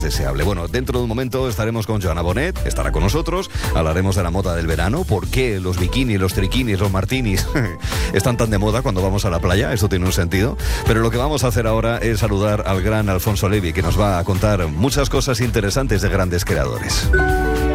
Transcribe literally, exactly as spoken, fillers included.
deseable. Bueno, dentro de un momento estaremos con Joana Bonet, estará con nosotros, hablaremos de la moda del verano, por qué los bikinis, los triquinis, los martinis están tan de moda cuando vamos a la playa, eso tiene un sentido, pero lo que vamos a hacer ahora es saludar al gran Alfonso Levi, que nos va a contar muchas cosas interesantes de grandes creadores.